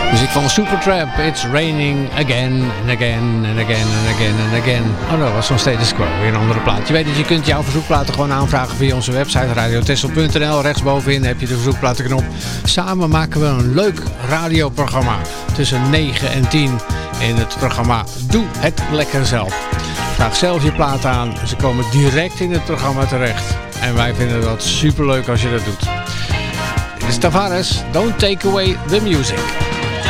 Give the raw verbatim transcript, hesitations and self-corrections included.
Muziek van Supertramp. It's raining again and again and again and again and again. Oh, dat was van Status Quo. Weer een andere plaat. Je weet dat je kunt jouw verzoekplaten gewoon aanvragen via onze website radio tessel punt n l. Rechtsbovenin heb je de verzoekplatenknop. Samen maken we een leuk radioprogramma. Tussen negen en tien in het programma Doe het Lekker Zelf. Vraag zelf je plaat aan. Ze komen direct in het programma terecht. En wij vinden dat superleuk als je dat doet. Dit is Tavares. Don't take away the music.